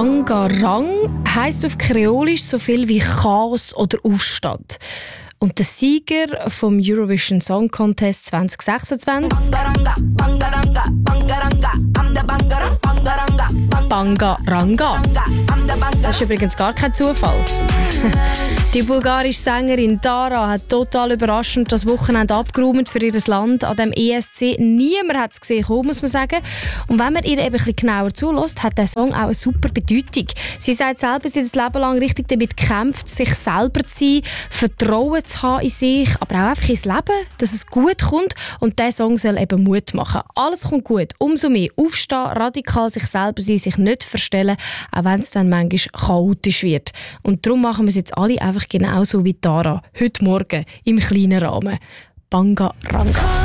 Bangarang heisst auf Kreolisch so viel wie Chaos oder Aufstand. Und der Sieger vom Eurovision Song Contest 2026 Bangaranga. Das ist übrigens gar kein Zufall. Die bulgarische Sängerin Dara hat total überraschend das Wochenende abgeräumt für ihr Land an dem ESC. Niemand hat es gesehen, muss man sagen. Und wenn man ihr eben ein bisschen genauer zulässt, hat der Song auch eine super Bedeutung. Sie sagt selber, sie hat das Leben lang richtig damit gekämpft, sich selber zu sein, Vertrauen zu haben in sich, aber auch einfach ins Leben, dass es gut kommt. Und dieser Song soll eben Mut machen. Alles kommt gut. Umso mehr aufstehen, radikal sich selber sein, sich nicht verstellen, auch wenn es dann manchmal chaotisch wird. Und darum machen wir es jetzt alle einfach genauso wie Tara. Heute Morgen im kleinen Rahmen. Bangaranga.